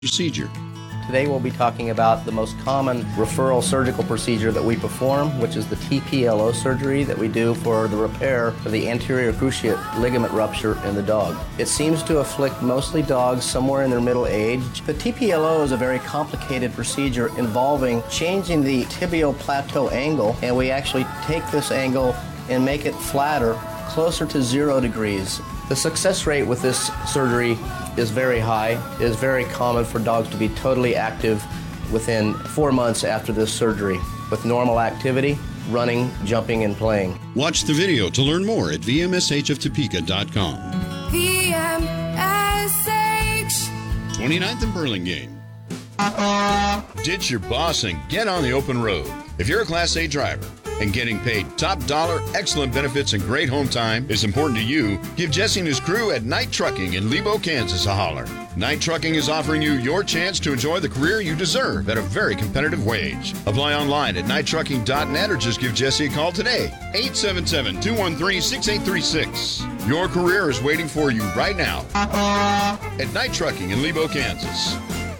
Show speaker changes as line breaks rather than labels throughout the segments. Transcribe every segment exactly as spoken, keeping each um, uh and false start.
procedure.
Today we'll be talking about the most common referral surgical procedure that we perform, which is the T P L O surgery that we do for the repair of the anterior cruciate ligament rupture in the dog. It seems to afflict mostly dogs somewhere in their middle age. The T P L O is a very complicated procedure involving changing the tibial plateau angle, and we actually take this angle and make it flatter, closer to zero degrees. The success rate with this surgery is very high. It is very common for dogs to be totally active within four months after this surgery, with normal activity, running, jumping, and playing.
Watch the video to learn more at v m s h of topeka dot com.
V M S H.
twenty-ninth and Burlingame. Ditch your boss and get on the open road. If you're a Class A driver and getting paid top dollar, excellent benefits, and great home time is important to you, give Jesse and his crew at Knight Trucking in Lebo, Kansas a holler. Knight Trucking is offering you your chance to enjoy the career you deserve at a very competitive wage. Apply online at knight trucking dot net or just give Jesse a call today. eight seven seven, two one three, six eight three six. Your career is waiting for you right now at Knight Trucking in Lebo, Kansas.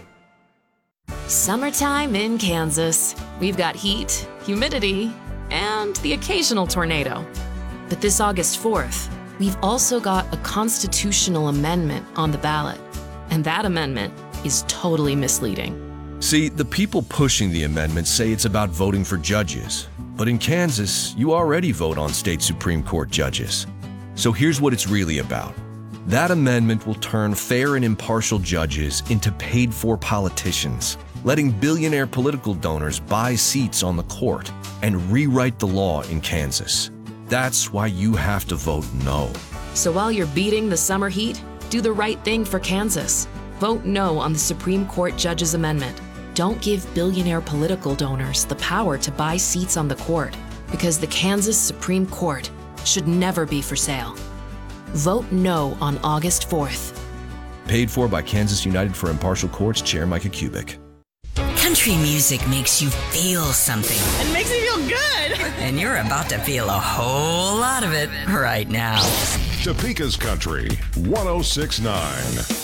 Summertime in Kansas. We've got heat, humidity, and the occasional tornado. But this August fourth, we've also got a constitutional amendment on the ballot. And that amendment is totally misleading.
See, the people pushing the amendment say it's about voting for judges. But in Kansas, you already vote on state Supreme Court judges. So here's what it's really about. That amendment will turn fair and impartial judges into paid-for politicians, letting billionaire political donors buy seats on the court and rewrite the law in Kansas. That's why you have to vote no.
So while you're beating the summer heat, do the right thing for Kansas. Vote no on the Supreme Court Judges Amendment. Don't give billionaire political donors the power to buy seats on the court, because the Kansas Supreme Court should never be for sale. Vote no on August fourth.
Paid for by Kansas United for Impartial Courts Chair Micah Kubik.
Country music makes you feel something.
It makes me feel good.
And you're about to feel a whole lot of it right now.
Topeka's Country one oh six point nine.